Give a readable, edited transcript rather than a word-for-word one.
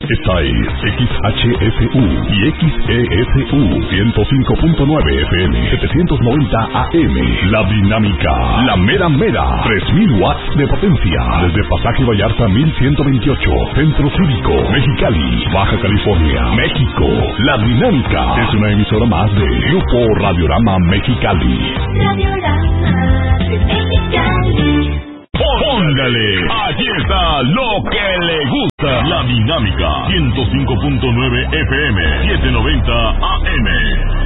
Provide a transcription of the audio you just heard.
Esta es XHSU y XESU 105.9 FM 790 AM. La Dinámica, la mera mera, 3000 watts de potencia. Desde Pasaje Vallarta 1128, Centro Cívico, Mexicali, Baja California, México. La Dinámica es una emisora más de Grupo Radiorama Mexicali. Radiorama Mexicali. Póngale, aquí está lo que le gusta. La Dinámica 105.9 FM 790 AM.